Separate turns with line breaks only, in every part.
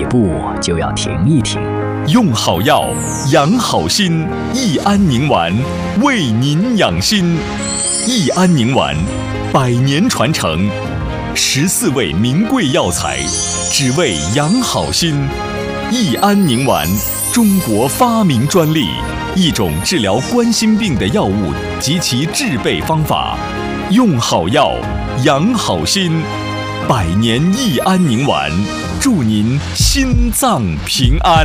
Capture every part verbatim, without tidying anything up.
步就要停一停。
用好药，养好心，益安宁丸为您养心。益安宁丸，百年传承，十四味名贵药材，只为养好心。益安宁丸，中国发明专利，一种治疗冠心病的药物及其制备方法。用好药，养好心，百年益安宁丸，祝您心脏平安。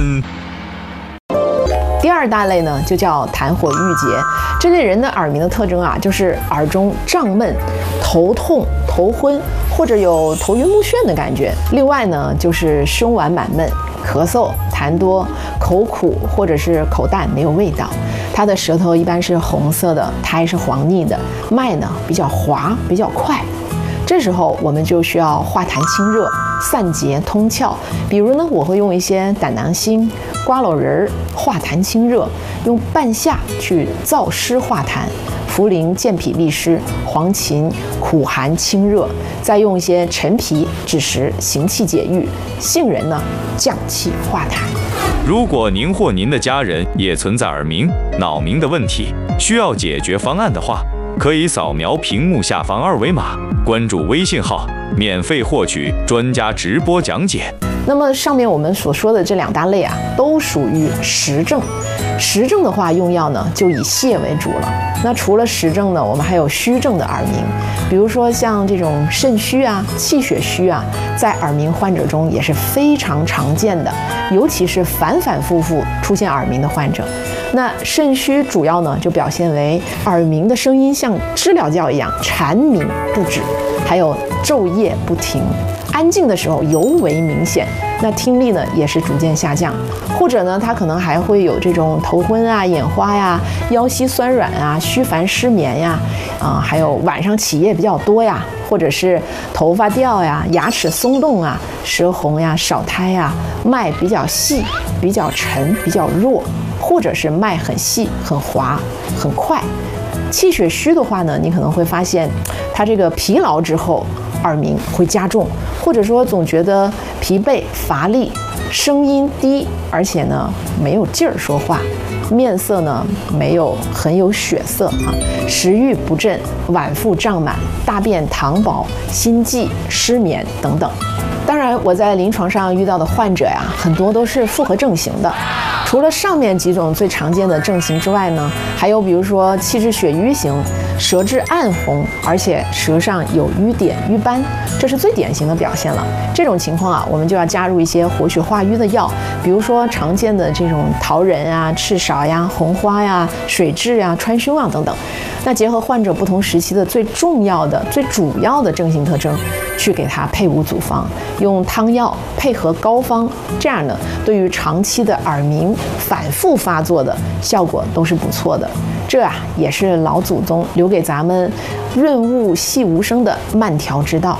第二大类呢，就叫痰火郁结。这类人的耳鸣的特征啊，就是耳中胀闷、头痛、头昏，或者有头晕目眩的感觉。另外呢，就是胸脘满闷、咳嗽、痰多、口苦或者是口淡没有味道。他的舌头一般是红色的，苔是黄腻的，脉呢比较滑，比较快。这时候我们就需要化痰清热、散结通窍。比如呢，我会用一些胆囊星、瓜蒌仁化痰清热，用半夏去燥湿化痰，茯苓健脾利湿，黄芩苦寒清热，再用一些陈皮治实，行气解郁，杏仁呢降气化痰。
如果您或您的家人也存在耳鸣、脑鸣的问题，需要解决方案的话，可以扫描屏幕下方二维码，关注微信号，免费获取专家直播讲解。
那么上面我们所说的这两大类啊，都属于实症。实症的话，用药呢就以泻为主了。那除了实症呢，我们还有虚症的耳鸣，比如说像这种肾虚啊、气血虚啊，在耳鸣患者中也是非常常见的，尤其是反反复复出现耳鸣的患者。那肾虚主要呢就表现为耳鸣的声音像知了叫一样缠鸣不止，还有昼夜不停，安静的时候尤为明显。那听力呢也是逐渐下降，或者呢他可能还会有这种头昏啊、眼花呀、腰膝酸软啊、虚烦失眠呀，啊、呃，还有晚上起夜比较多呀，或者是头发掉呀、牙齿松动啊、舌红呀、少苔呀、脉比较细、比较沉、比较弱，或者是脉很细、很滑、很快。气血虚的话呢，你可能会发现他这个疲劳之后耳鸣会加重，或者说总觉得疲惫乏力，声音低，而且呢没有劲儿说话，面色呢没有很有血色啊，食欲不振，脘腹胀满，大便溏薄，心悸、失眠等等。当然我在临床上遇到的患者呀，很多都是复合症型的。除了上面几种最常见的症型之外呢，还有比如说气滞血瘀型，舌质暗红，而且舌上有瘀点瘀斑，这是最典型的表现了。这种情况啊，我们就要加入一些活血化瘀的药，比如说常见的这种桃仁啊、赤芍呀、红花呀、水蛭呀、川芎啊等等。那结合患者不同时期的最重要的、最主要的症型特征，去给他配伍组方，用汤药配合膏方，这样呢，对于长期的耳鸣反复发作的效果都是不错的。这啊，也是老祖宗留给咱们润物细无声的慢调之道。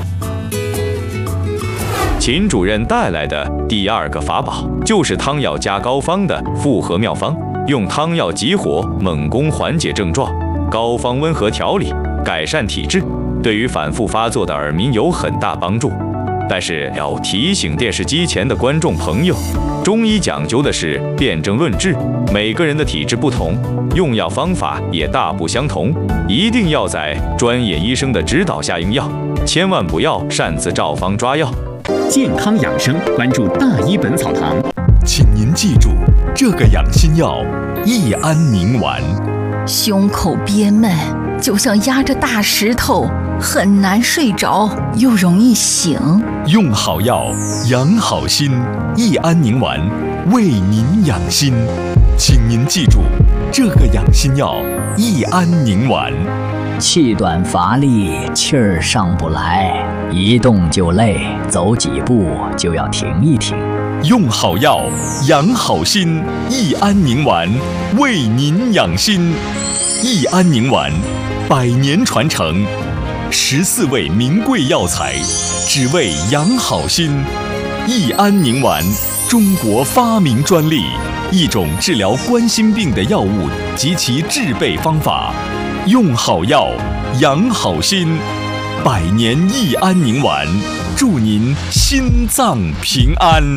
秦主任带来的第二个法宝，就是汤药加膏方的复合妙方，用汤药急火猛攻缓解症状，膏方温和调理，改善体质，对于反复发作的耳鸣有很大帮助。但是要提醒电视机前的观众朋友，中医讲究的是辨证论治，每个人的体质不同，用药方法也大不相同，一定要在专业医生的指导下用药，千万不要擅自照方抓药。
健康养生，关注大医本草堂。
请您记住，这个养心药益安宁丸。
胸口憋闷，就像压着大石头，很难睡着，又容易醒。
用好药，养好心，益安宁丸为您养心。请您记住，这个养心药益安宁丸。
气短乏力，气儿上不来，一动就累，走几步就要停一停。
用好药，养好心，益安宁丸为您养心。益安宁丸，百年传承，十四味名贵药材，只为养好心。益安宁丸，中国发明专利，一种治疗冠心病的药物及其制备方法。用好药，养好心，百年益安宁丸，祝您心脏平安。